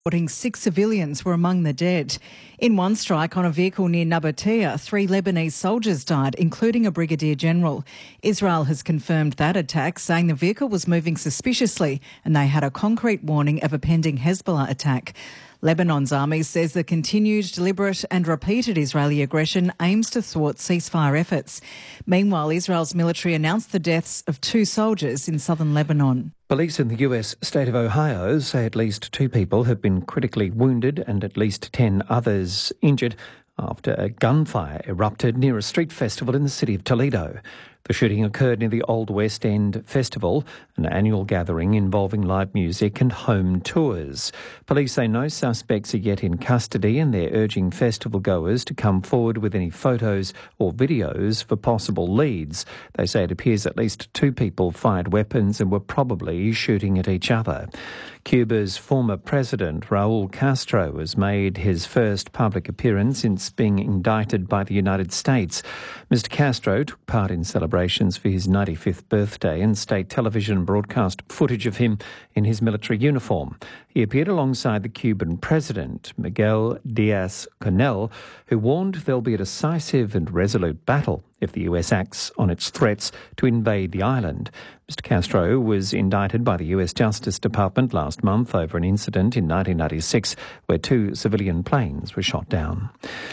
reporting 6 civilians were among the dead. In one strike on a vehicle near Nabatea, 3 Lebanese soldiers died, including a brigadier general. Israel has confirmed that attack, saying the vehicle was moving suspiciously and they had a concrete warning of a pending Hezbollah attack. Lebanon's army says the continued, deliberate and repeated Israeli aggression aims to thwart ceasefire efforts. Meanwhile, Israel's military announced the deaths of 2 soldiers in southern Lebanon. Police in the US state of Ohio say at least 2 people have been critically wounded and at least 10 others injured after a gunfire erupted near a street festival in the city of Toledo. The shooting occurred near the Old West End Festival, an annual gathering involving live music and home tours. Police say no suspects are yet in custody and they're urging festival goers to come forward with any photos or videos for possible leads. They say it appears at least 2 people fired weapons and were probably shooting at each other. Cuba's former president, Raul Castro, has made his first public appearance since being indicted by the United States. Mr Castro took part in celebrations for his 95th birthday and state television broadcast footage of him in his military uniform. He appeared alongside the Cuban president, Miguel Diaz-Canel, who warned there'll be a decisive and resolute battle if the US acts on its threats to invade the island. Mr Castro was indicted by the US Justice Department last month over an incident in 1996 where 2 civilian planes were shot down.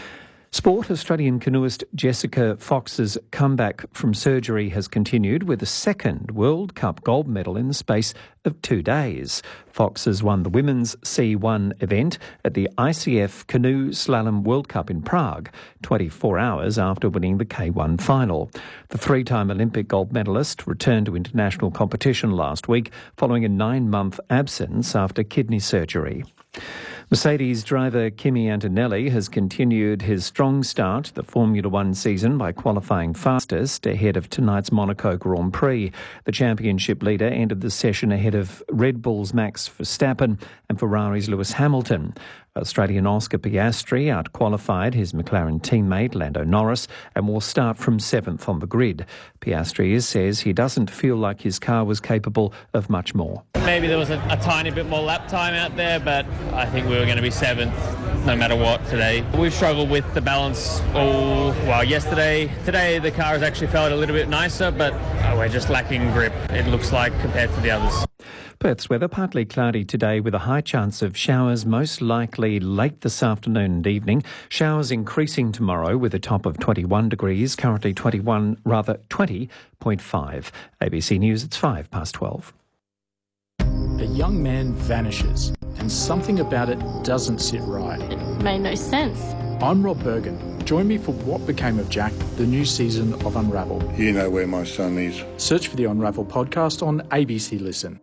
Sport. Australian canoeist Jessica Fox's comeback from surgery has continued with a second World Cup gold medal in the space of 2 days. Fox has won the women's C1 event at the ICF Canoe Slalom World Cup in Prague, 24 hours after winning the K1 final. The 3-time Olympic gold medalist returned to international competition last week following a 9-month absence after kidney surgery. Mercedes driver Kimi Antonelli has continued his strong start to the Formula One season by qualifying fastest ahead of tonight's Monaco Grand Prix. The championship leader ended the session ahead of Red Bull's Max Verstappen and Ferrari's Lewis Hamilton. Australian Oscar Piastri out-qualified his McLaren teammate Lando Norris and will start from 7th on the grid. Piastri says he doesn't feel like his car was capable of much more. Maybe there was a tiny bit more lap time out there, but I think we were going to be 7th no matter what today. We've struggled with the balance yesterday. Today the car has actually felt a little bit nicer, but we're just lacking grip, it looks like, compared to the others. Perth's weather partly cloudy today with a high chance of showers, most likely late this afternoon and evening. Showers increasing tomorrow with a top of 21 degrees, currently 20.5. ABC News, it's 12:05. A young man vanishes and something about it doesn't sit right. It made no sense. I'm Rob Bergen. Join me for What Became of Jack, the new season of Unravel. You know where my son is. Search for the Unravel podcast on ABC Listen.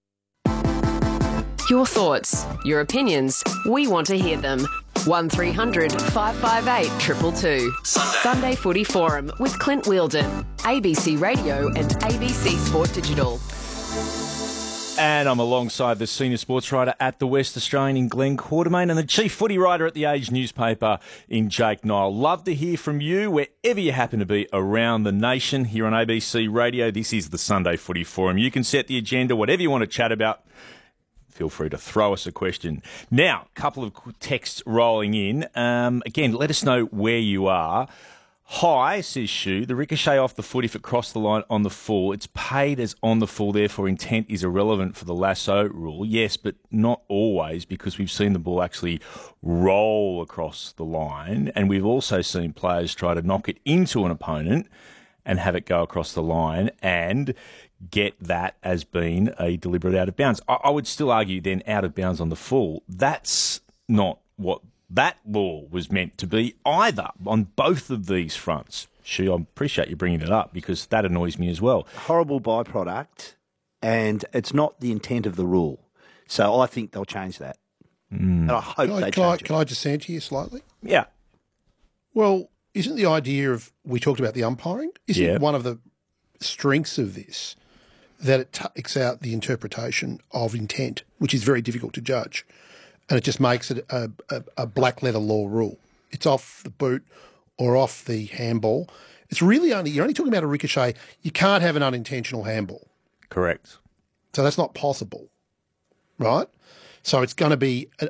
Your thoughts, your opinions, we want to hear them. 1300 558 222. Sunday Footy Forum with Clint Wheeldon. ABC Radio and ABC Sport Digital. And I'm alongside the senior sports writer at the West Australian in Glenn Quartermain and the chief footy writer at the Age newspaper in Jake Nile. Love to hear from you wherever you happen to be around the nation here on ABC Radio. This is the Sunday Footy Forum. You can set the agenda, whatever you want to chat about. Feel free to throw us a question. Now, a couple of texts rolling in. Again, let us know where you are. Hi, says Shu, the ricochet off the foot if it crossed the line on the full. It's paid as on the full, therefore intent is irrelevant for the lasso rule. Yes, but not always, because we've seen the ball actually roll across the line, and we've also seen players try to knock it into an opponent and have it go across the line and get that as being a deliberate out of bounds. I would still argue then out of bounds on the full. That's not what that ball was meant to be either on both of these fronts. Shu, I appreciate you bringing it up because that annoys me as well. Horrible byproduct, and it's not the intent of the rule. So I think they'll change that. And I hope they change it. Can I dissent here slightly? Yeah. Well, isn't the idea of, we talked about the umpiring, isn't one of the strengths of this that it takes out the interpretation of intent, which is very difficult to judge, and it just makes it a black letter law rule. It's off the boot or off the handball. It's really you're only talking about a ricochet. You can't have an unintentional handball. Correct. So that's not possible, right? So it's going to be